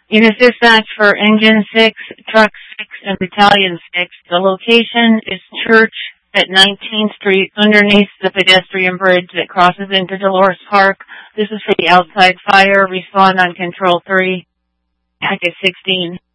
Unit dispatch for Engine 6, Truck 6, and Battalion 6. The location is Church at 19th Street underneath the pedestrian bridge that crosses into Dolores Park. This is for the outside fire. Respond on Control 3. Packet 16.